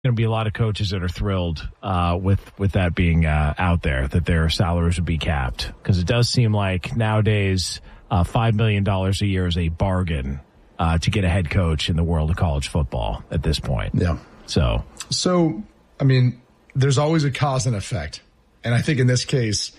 going to be a lot of coaches that are thrilled with that being out there, that their salaries would be capped, because it does seem like nowadays $5 million a year is a bargain to get a head coach in the world of college football at this point. Yeah. So I mean, there's always a cause and effect, and I think in this case,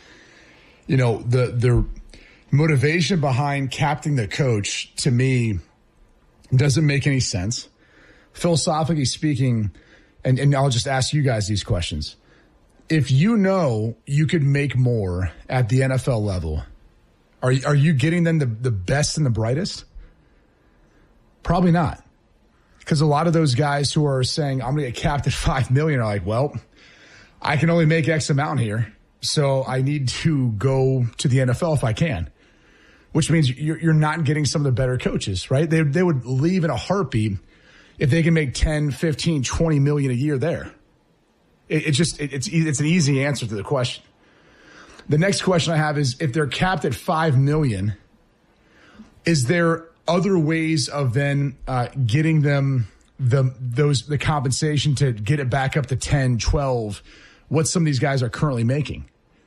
the motivation behind capping the coach to me doesn't make any sense, philosophically speaking. And I'll just ask you guys these questions. If you know you could make more at the NFL level, are you getting them the best and the brightest? Probably not. Because a lot of those guys who are saying, I'm going to get capped at $5 million are like, well, I can only make X amount here, so I need to go to the NFL if I can. Which means you're not getting some of the better coaches, right? They would leave in a heartbeat if they can make 10, 15, 20 million a year there. It's an easy answer to the question. The next question I have is, if they're capped at 5 million, is there other ways of then getting them the compensation to get it back up to 10, 12, what some of these guys are currently making?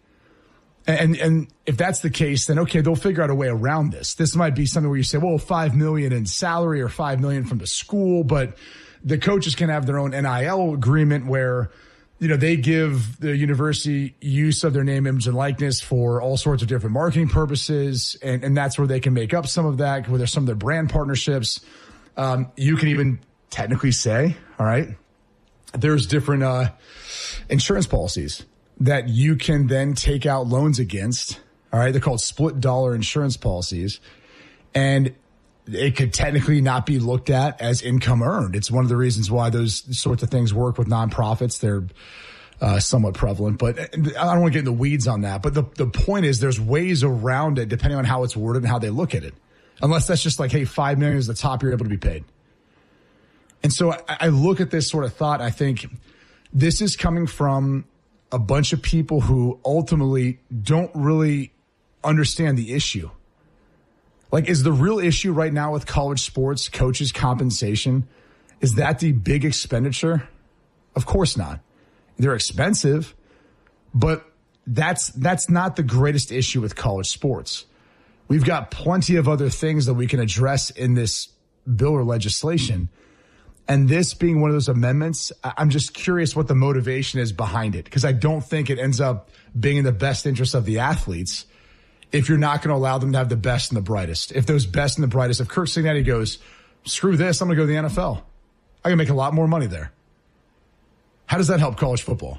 And if that's the case, then okay, they'll figure out a way around this. This might be something where you say, well, 5 million in salary or 5 million from the school, but the coaches can have their own NIL agreement where, they give the university use of their name, image, and likeness for all sorts of different marketing purposes. And that's where they can make up some of that, where there's some of their brand partnerships. You can even technically say, all right, there's different insurance policies that you can then take out loans against. All right. They're called split dollar insurance policies. And it could technically not be looked at as income earned. It's one of the reasons why those sorts of things work with nonprofits. They're somewhat prevalent, but I don't want to get in the weeds on that. But the point is, there's ways around it depending on how it's worded and how they look at it. Unless that's just like, hey, 5 million is the top you're able to be paid. And so I look at this sort of thought. I think this is coming from a bunch of people who ultimately don't really understand the issue. Like, is the real issue right now with college sports coaches' compensation, is that the big expenditure? Of course not. They're expensive, but that's not the greatest issue with college sports. We've got plenty of other things that we can address in this bill or legislation. And this being one of those amendments, I'm just curious what the motivation is behind it, because I don't think it ends up being in the best interest of the athletes if you're not going to allow them to have the best and the brightest. If those best and the brightest, if Kirk Cignetti goes, screw this, I'm going to go to the NFL, I can make a lot more money there. How does that help college football?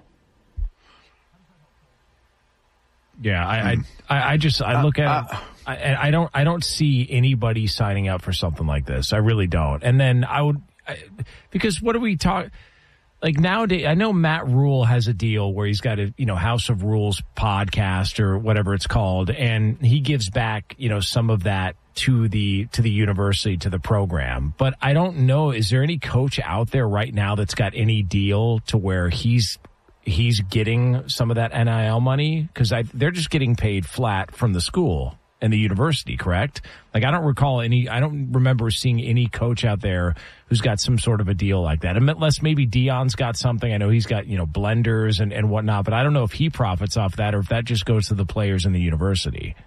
Yeah, I look at it. I don't see anybody signing up for something like this. I really don't. And then because what do we talk? Like nowadays, I know Matt Rule has a deal where he's got a, House of Rules podcast or whatever it's called. And he gives back, some of that to the university, to the program. But I don't know, is there any coach out there right now that's got any deal to where he's getting some of that NIL money? Because they're just getting paid flat from the school and the university, correct? Like, I don't remember seeing any coach out there who's got some sort of a deal like that. Unless maybe Deion's got something. I know he's got, blenders and whatnot, but I don't know if he profits off that or if that just goes to the players in the university.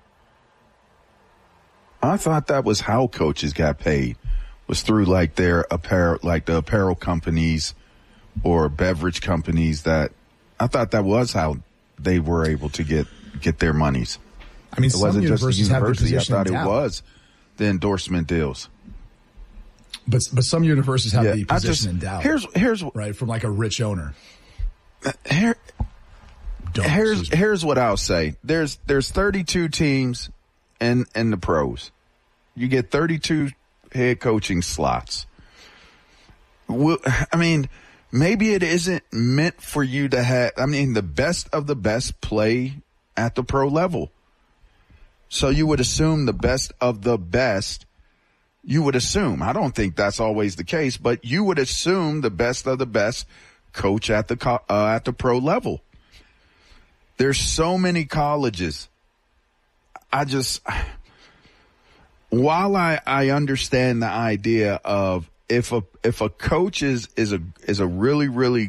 I thought that was how coaches got paid, was through like their apparel, like the apparel companies or beverage companies. That I thought that was how they were able to get their monies. I mean, it wasn't just the university. I thought it down. was the endorsement deals. But some universities have the position endowed. Here's right from like a rich owner. Here's what I'll say. There's 32 teams in the pros. You get 32 head coaching slots. I mean, maybe it isn't meant for you to have. I mean, the best of the best play at the pro level. So you would assume the best of the best. You would assume. I don't think that's always the case, but you would assume the best of the best coach at the pro level. There's so many colleges. While I understand the idea of if a coach is a really, really